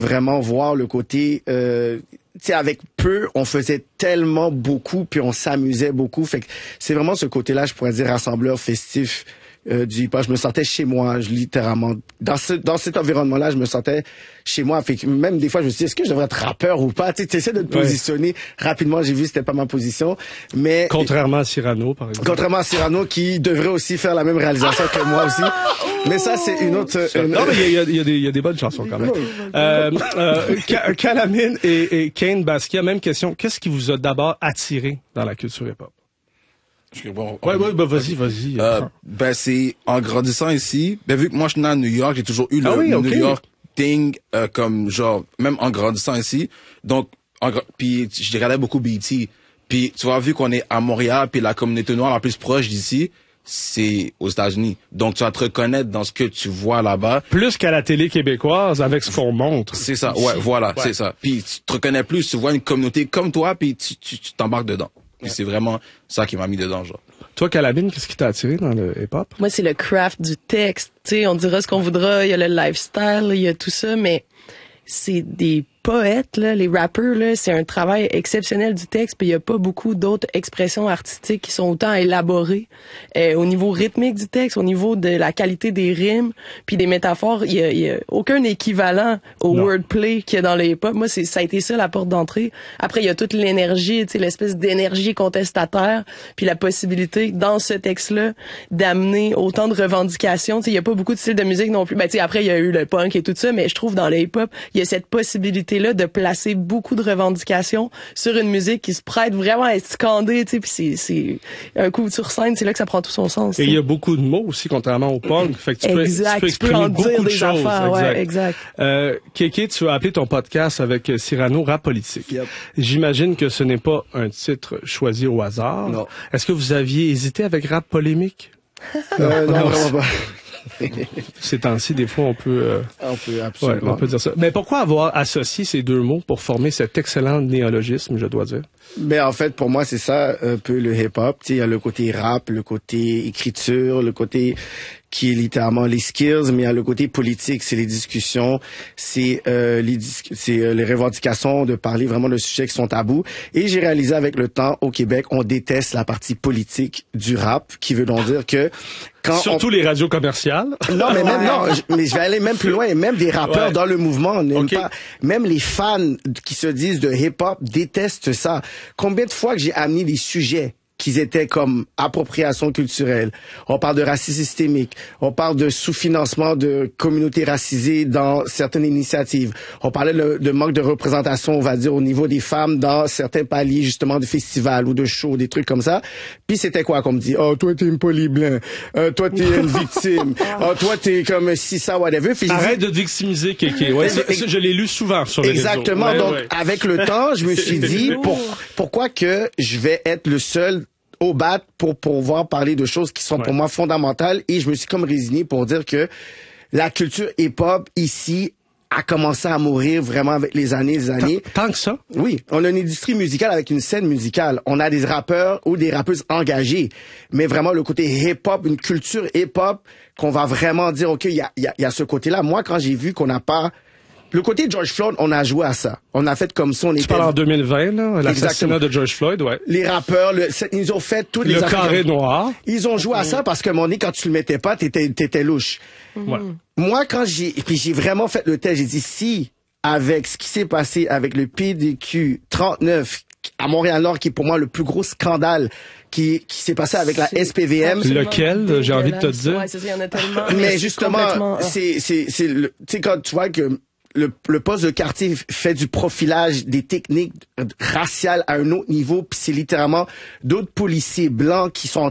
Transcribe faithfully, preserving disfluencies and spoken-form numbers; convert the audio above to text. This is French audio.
vraiment voir le côté... Euh, tu sais, avec peu, on faisait tellement beaucoup, puis on s'amusait beaucoup. Fait que c'est vraiment ce côté-là, je pourrais dire, rassembleur festif euh, du hip-hop. Je me sentais chez moi, je, littéralement. Dans ce dans cet environnement-là, je me sentais chez moi. Fait que même des fois, je me suis dit, est-ce que je devrais être rappeur ou pas? Tu sais, essaies de te ouais. positionner rapidement. J'ai vu que c'était pas ma position. Mais contrairement à Cyrano, par exemple. Contrairement à Cyrano, qui devrait aussi faire la même réalisation que moi aussi. Mais ça, c'est une autre... Une... Non, mais il y a, y, a des, y a des bonnes chansons quand même. euh, euh, Calamine et, et Kane Basquiat, même question. Qu'est-ce qui vous a d'abord attiré dans la culture hip-hop? Bon, ouais, ouais, bah, vas-y, vas-y. Euh, ben, c'est, en grandissant ici, ben, vu que moi, je suis né à New York, j'ai toujours eu le ah oui, okay. New York thing, euh, comme, genre, même en grandissant ici. Donc, en, puis, je regardais beaucoup B E T. Puis, tu vois, vu qu'on est à Montréal, puis la communauté noire la plus proche d'ici, c'est aux États-Unis. Donc, tu vas te reconnaître dans ce que tu vois là-bas. Plus qu'à la télé québécoise, avec ce qu'on montre. C'est ça, ouais, voilà, ouais. c'est ça. Puis, tu te reconnais plus, tu vois une communauté comme toi, puis tu, tu, tu t'embarques dedans. Puis c'est vraiment ça qui m'a mis dedans, genre. Toi, Calamine, qu'est-ce qui t'a attiré dans le hip-hop? Moi, c'est le craft du texte. Tu sais, on dira ce qu'on voudra, il y a le lifestyle, il y a tout ça, mais c'est des poètes, là, les rappers, là, c'est un travail exceptionnel du texte, puis il y a pas beaucoup d'autres expressions artistiques qui sont autant élaborées euh, au niveau rythmique du texte, au niveau de la qualité des rimes, puis des métaphores. Il y a, il y a aucun équivalent au non. wordplay qu'il y a dans le hip-hop. Moi, c'est ça a été ça la porte d'entrée. Après, il y a toute l'énergie, tu sais, l'espèce d'énergie contestataire, puis la possibilité dans ce texte-là d'amener autant de revendications. Tu sais, il y a pas beaucoup de styles de musique non plus. Ben, tu sais, après, il y a eu le punk et tout ça, mais je trouve dans le hip-hop, il y a cette possibilité là de placer beaucoup de revendications sur une musique qui se prête vraiment à être scandée, tu sais, puis c'est c'est un coup sur scène, c'est là que ça prend tout son sens. Et il y a beaucoup de mots aussi contrairement au punk, fait que tu peux, exact, tu peux exprimer tu peux en beaucoup dire de des choses. Affaires, exact. Ouais, exact. Euh, Kéké, tu as appelé ton podcast avec Cyrano Rap Politique. Yep. J'imagine que ce n'est pas un titre choisi au hasard. Non. Est-ce que vous aviez hésité avec Rap Polémique? euh, non, non, vraiment pas. Ces temps-ci, des fois, on peut... Euh, on peut absolument. Ouais, on peut dire ça. Mais pourquoi avoir associé ces deux mots pour former cet excellent néologisme, je dois dire? Ben en fait, pour moi, c'est ça un peu le hip-hop. Tu sais, il y a le côté rap, le côté écriture, le côté qui est littéralement les skills, mais il y a le côté politique, c'est les discussions, c'est euh, les dis- c'est euh, les revendications de parler vraiment de sujets qui sont tabous. Et j'ai réalisé avec le temps, au Québec, on déteste la partie politique du rap, qui veut donc dire que quand surtout on... les radios commerciales. Non, mais même non, je, mais je vais aller même plus loin. Même des rappeurs ouais. dans le mouvement, on n'aime okay. pas. Même les fans qui se disent de hip-hop détestent ça. Combien de fois que j'ai amené des sujets qu'ils étaient comme appropriation culturelle. On parle de racisme systémique. On parle de sous-financement de communautés racisées dans certaines initiatives. On parlait de, de manque de représentation, on va dire, au niveau des femmes dans certains paliers, justement, de festivals ou de shows, des trucs comme ça. Puis c'était quoi qu'on me dit? Oh, toi, t'es une polyblanc. Euh, toi, t'es une victime. Oh, toi, t'es comme si ça, whatever. Puis arrête de victimiser Kéké. Ouais, ça, ça, je l'ai lu souvent sur les exactement. réseaux. Donc, ouais, ouais. avec le temps, je me suis dit, pour, pourquoi que je vais être le seul au bat pour pouvoir parler de choses qui sont ouais. pour moi fondamentales, et je me suis comme résigné pour dire que la culture hip-hop ici a commencé à mourir vraiment avec les années, les années. Tant, tant que ça? Oui. On a une industrie musicale avec une scène musicale. On a des rappeurs ou des rappeuses engagés. Mais vraiment, le côté hip-hop, une culture hip-hop, qu'on va vraiment dire, OK, il y a, y a, y a ce côté-là. Moi, quand j'ai vu qu'on n'a pas... Le côté George Floyd, on a joué à ça. On a fait comme ça. On tu était... parles en deux mille vingt, là, l'assassinat de George Floyd, ouais. Les rappeurs, le, ils ont fait tous les... Le carré noir. Ils ont joué à ça parce qu'à un moment donné, quand tu le mettais pas, t'étais, t'étais louche. Ouais. Moi, quand j'ai... Puis j'ai vraiment fait le test, j'ai dit, si, avec ce qui s'est passé avec le P D Q trente-neuf à Montréal-Nord, qui est pour moi le plus gros scandale qui, qui s'est passé avec la S P V M. Lequel, j'ai envie de te dire? Ouais, c'est ça, il y en a tellement. Mais justement, c'est, c'est, c'est, le, tu sais, quand tu vois que le, le poste de quartier fait du profilage des techniques raciales à un autre niveau, puis c'est littéralement d'autres policiers blancs qui sont